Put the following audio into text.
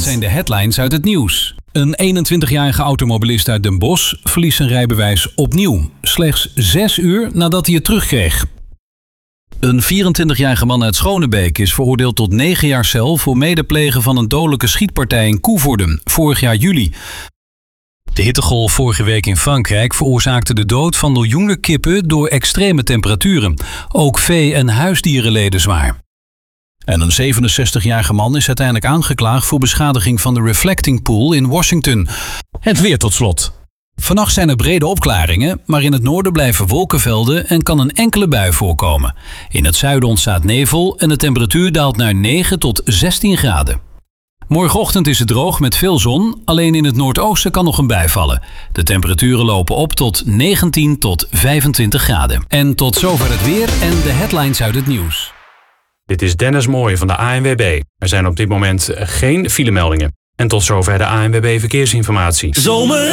zijn de headlines uit het nieuws. Een 21-jarige automobilist uit Den Bosch verliest zijn rijbewijs opnieuw. Slechts 6 uur nadat hij het terugkreeg. Een 24-jarige man uit Schonebeek is veroordeeld tot 9 jaar cel voor medeplegen van een dodelijke schietpartij in Koevoorde, vorig jaar juli. De hittegolf vorige week in Frankrijk veroorzaakte de dood van miljoenen kippen door extreme temperaturen. Ook vee- en huisdieren leden zwaar. En een 67-jarige man is uiteindelijk aangeklaagd voor beschadiging van de Reflecting Pool in Washington. Het weer tot slot. Vannacht zijn er brede opklaringen, maar in het noorden blijven wolkenvelden en kan een enkele bui voorkomen. In het zuiden ontstaat nevel en de temperatuur daalt naar 9 tot 16 graden. Morgenochtend is het droog met veel zon, alleen in het noordoosten kan nog een bui vallen. De temperaturen lopen op tot 19 tot 25 graden. En tot zover het weer en de headlines uit het nieuws. Dit is Dennis Mooij van de ANWB. Er zijn op dit moment geen filemeldingen. En tot zover de ANWB Verkeersinformatie. Zomer